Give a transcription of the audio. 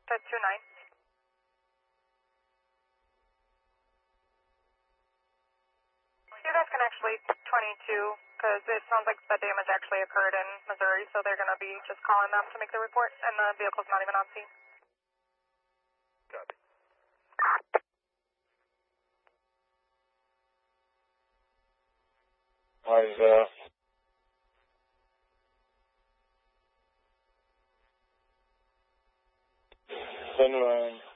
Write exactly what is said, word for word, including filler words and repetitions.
to two nine. You guys can actually twenty-two, because it sounds like the damage actually occurred in Missouri, so they're going to be just calling them to make the report, and the vehicle's not even on scene. Copy. Was, uh, then, um,